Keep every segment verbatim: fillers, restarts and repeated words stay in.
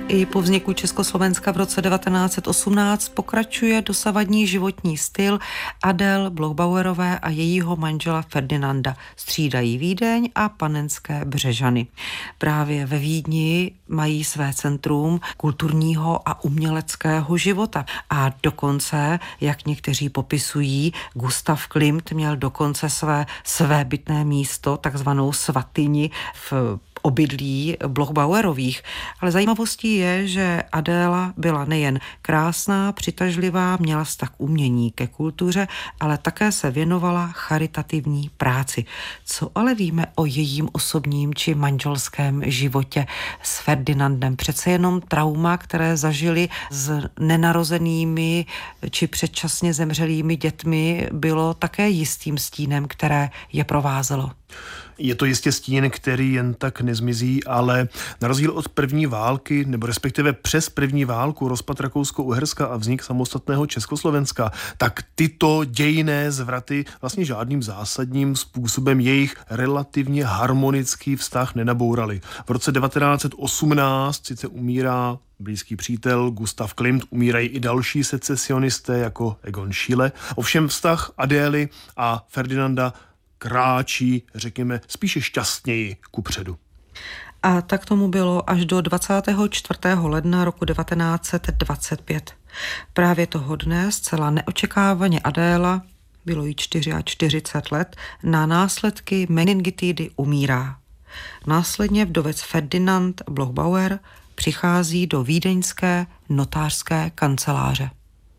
I po vzniku Československa v roce devatenáct set osmnáct pokračuje dosavadní životní styl Adél Bloch-Bauerové a jejího manžela Ferdinanda. Střídají Vídeň a Panenské Břežany. Právě ve Vídni mají své centrum kulturního a uměleckého života. A dokonce, jak někteří popisují, Gustav Klimt měl dokonce své svébytné místo, takzvanou svatyni v obydlí Bloch-Bauerových. Ale zajímavostí je, že Adéla byla nejen krásná, přitažlivá, měla vztah k umění, ke kultuře, ale také se věnovala charitativní práci. Co ale víme o jejím osobním či manželském životě s Ferdinandem? Přece jenom trauma, které zažili s nenarozenými či předčasně zemřelými dětmi, bylo také jistým stínem, které je provázelo. Je to jistě stín, který jen tak nezmizí, ale na rozdíl od první války, nebo respektive přes první válku, rozpad Rakousko-Uherska a vznik samostatného Československa, tak tyto dějinné zvraty vlastně žádným zásadním způsobem jejich relativně harmonický vztah nenabourali. V roce devatenáct set osmnáct sice umírá blízký přítel Gustav Klimt, umírají i další secesionisté jako Egon Schiele. Ovšem vztah Adély a Ferdinanda kráčí, řekněme, spíše šťastněji kupředu. A tak tomu bylo až do dvacátého čtvrtého ledna roku devatenáct set dvacet pět. Právě toho dne zcela neočekávaně Adéla, bylo jí čtyřicet čtyři let, na následky meningitidy umírá. Následně vdovec Ferdinand Bloch-Bauer přichází do vídeňské notářské kanceláře.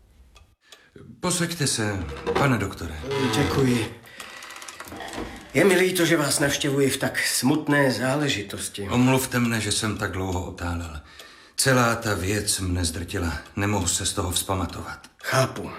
Posaďte se, pane doktore. Děkuji. Je mi líto, že vás navštěvuji v tak smutné záležitosti. Omluvte mne, že jsem tak dlouho otálel. Celá ta věc mne zdrtila. Nemohu se z toho vzpamatovat. Chápu.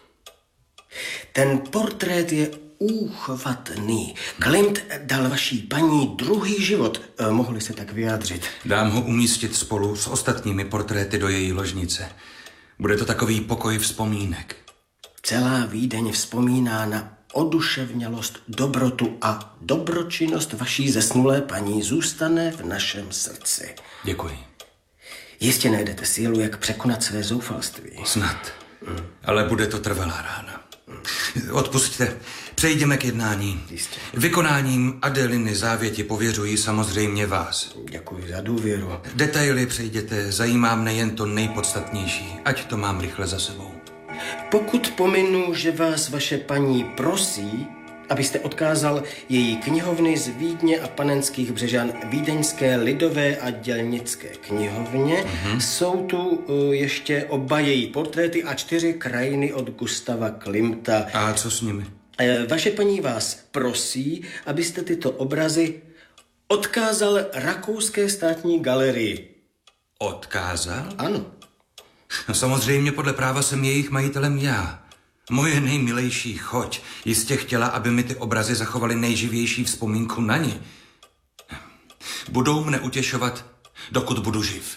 Ten portrét je úchvatný. Klimt dal vaší paní druhý život. E, mohli se tak vyjádřit. Dám ho umístit spolu s ostatními portréty do její ložnice. Bude to takový pokoj vzpomínek. Celá Vídeň vzpomíná na oduševnělost, dobrotu a dobročinnost vaší zesnulé paní zůstane v našem srdci. Děkuji. Jistě najdete sílu, jak překonat své zoufalství. Snad. Hmm. Ale bude to trvalá rána. Hmm. Odpusťte. Přejdeme k jednání. Jistě. Vykonáním Adéliny závěti pověřuji samozřejmě vás. Děkuji za důvěru. Detaily přejděte. Zajímá mne jen to nejpodstatnější. Ať to mám rychle za sebou. Pokud pominu, že vás vaše paní prosí, abyste odkázal její knihovny z Vídně a Panenských Břežan Vídeňské lidové a dělnické knihovně, mm-hmm. jsou tu uh, ještě oba její portréty a čtyři krajiny od Gustava Klimta. A co s nimi? E, vaše paní vás prosí, abyste tyto obrazy odkázal Rakouské státní galerii. Odkázal? Ano. No samozřejmě podle práva jsem jejich majitelem já. Moje nejmilejší choť jistě chtěla, aby mi ty obrazy zachovaly nejživější vzpomínku na ni. Budou mne utěšovat, dokud budu živ.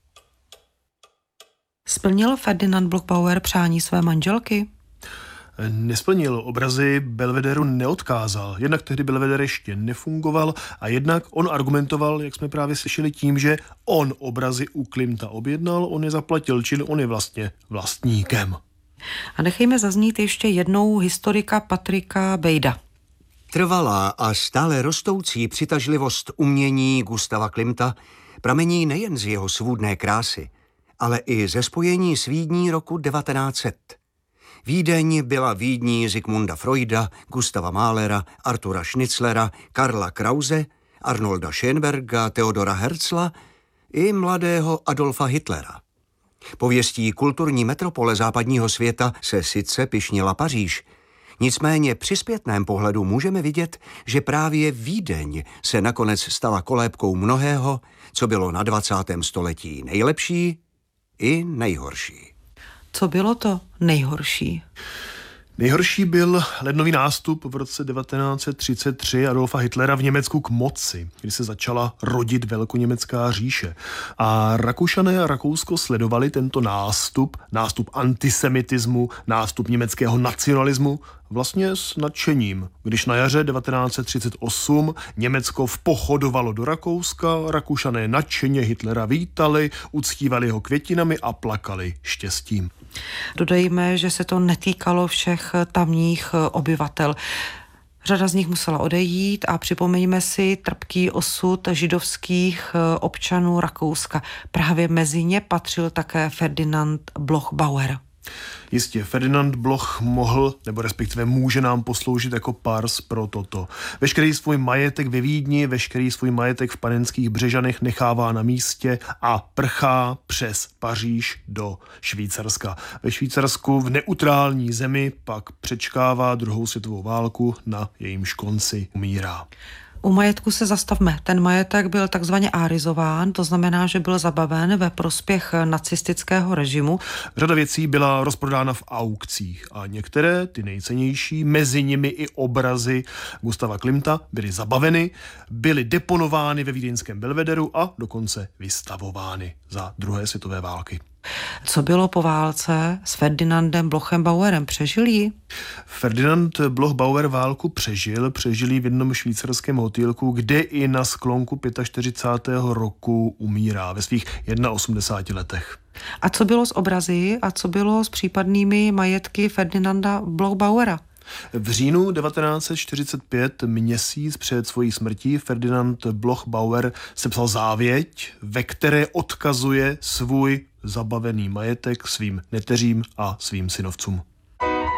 Splnil Ferdinand Bloch-Bauer přání své manželky? Nesplnil, obrazy Belvederu neodkázal. Jednak tehdy Belveder ještě nefungoval a jednak on argumentoval, jak jsme právě slyšeli, tím, že on obrazy u Klimta objednal, on je zaplatil, čili on je vlastně vlastníkem. A nechejme zaznít ještě jednou historika Patrika Bejda. Trvalá a stále rostoucí přitažlivost umění Gustava Klimta pramení nejen z jeho svůdné krásy, ale i ze spojení s Vídní roku devatenáct set. Vídeň byla Vídní Sigmunda Freuda, Gustava Mahlera, Artura Schnitzlera, Karla Krause, Arnolda Schönberga, Theodora Herzla i mladého Adolfa Hitlera. Pověstí kulturní metropole západního světa se sice pyšnila Paříž, nicméně při zpětném pohledu můžeme vidět, že právě Vídeň se nakonec stala kolébkou mnohého, co bylo na dvacátém století nejlepší i nejhorší. Co bylo to nejhorší? Nejhorší byl lednový nástup v roce devatenáct set třicet tři Adolfa Hitlera v Německu k moci, kdy se začala rodit velkoněmecká říše. A Rakušané a Rakousko sledovali tento nástup, nástup antisemitismu, nástup německého nacionalismu vlastně s nadšením, když na jaře devatenáct set třicet osm Německo vpochodovalo do Rakouska, Rakušané nadšeně Hitlera vítali, uctívali ho květinami a plakali štěstím. Dodejme, že se to netýkalo všech tamních obyvatel. Řada z nich musela odejít a připomeňme si trpký osud židovských občanů Rakouska. Právě mezi ně patřil také Ferdinand Bloch-Bauer. Jistě, Ferdinand Bloch mohl, nebo respektive může nám posloužit jako pars pro toto. Veškerý svůj majetek ve Vídni, veškerý svůj majetek v Panenských Břežanech nechává na místě a prchá přes Paříž do Švýcarska. Ve Švýcarsku v neutrální zemi pak přečkává druhou světovou válku, na jejímž konci umírá. U majetku se zastavme. Ten majetek byl takzvaně árizován, to znamená, že byl zabaven ve prospěch nacistického režimu. Řada věcí byla rozprodána v aukcích a některé, ty nejcennější, mezi nimi i obrazy Gustava Klimta, byly zabaveny, byly deponovány ve vídeňském Belvederu a dokonce vystavovány za druhé světové války. Co bylo po válce s Ferdinandem Blochem-Bauerem? Přežil ji? Ferdinand Bloch-Bauer válku přežil, přežil ji v jednom švýcarském hotýlku, kde i na sklonku čtyřicátého pátého roku umírá ve svých osmdesáti jedné letech. A co bylo s obrazy a co bylo s případnými majetky Ferdinanda Bloch-Bauera? V říjnu devatenáct set čtyřicet pět, měsíc před svojí smrtí, Ferdinand Bloch-Bauer sepsal závěť, ve které odkazuje svůj zabavený majetek svým neteřím a svým synovcům.